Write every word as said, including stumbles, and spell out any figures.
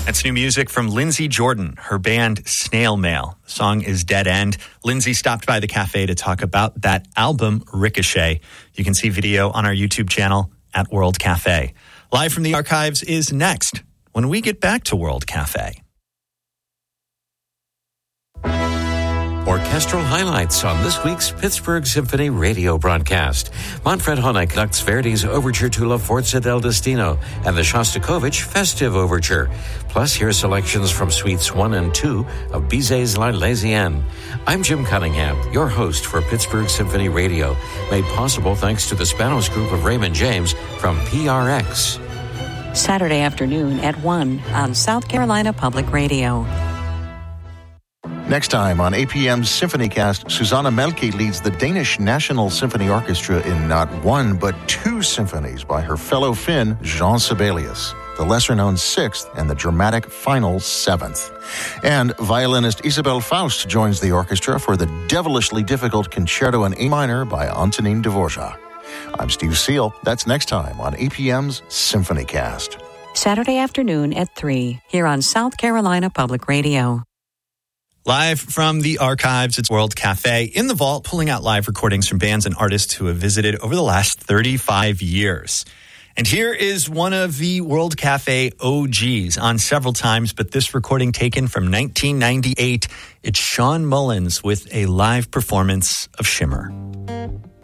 That's new music from Lindsay Jordan, her band Snail Mail. The song is Dead End. Lindsay stopped by the cafe to talk about that album, Ricochet. You can see video on our YouTube channel at World Cafe. Live from the archives is next when we get back to World Cafe. Orchestral highlights on this week's Pittsburgh Symphony radio broadcast. Manfred Honeck conducts Verdi's Overture to La Forza del Destino and the Shostakovich Festive Overture. Plus, here's selections from Suites one and two of Bizet's L'Arlésienne. I'm Jim Cunningham, your host for Pittsburgh Symphony Radio, made possible thanks to the Spanos Group of Raymond James from P R X. Saturday afternoon at one on South Carolina Public Radio. Next time on A P M's Symphonycast, Susanna Melke leads the Danish National Symphony Orchestra in not one but two symphonies by her fellow Finn, Jean Sibelius, the lesser-known sixth and the dramatic final seventh. And violinist Isabel Faust joins the orchestra for the devilishly difficult Concerto in A minor by Antonin Dvorak. I'm Steve Seal. That's next time on A P M's Symphonycast. Saturday afternoon at three here on South Carolina Public Radio. Live from the archives, it's World Cafe in the vault, pulling out live recordings from bands and artists who have visited over the last thirty-five years. And here is one of the World Cafe O Gs, on several times, but this recording taken from nineteen ninety-eight. It's Sean Mullins with a live performance of Shimmer.